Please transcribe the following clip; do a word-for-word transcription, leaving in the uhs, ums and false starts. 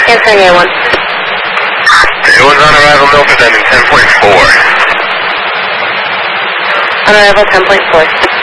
Answering A one. A one's on arrival, Milford, ending ten point four. On arrival ten point four.